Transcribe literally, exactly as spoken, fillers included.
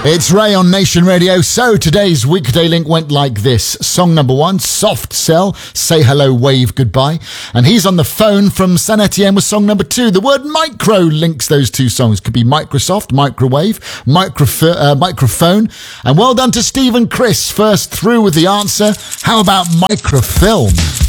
It's Ray on Nation Radio. So today's weekday link went like this. Song number one, Soft Cell, Say Hello, Wave Goodbye. And he's on the phone from Saint Etienne with song number two. The word micro links those two songs. Could be Microsoft, microwave, microfo- uh, microphone. And well done to Steve and Chris, first through with the answer. How about microfilm?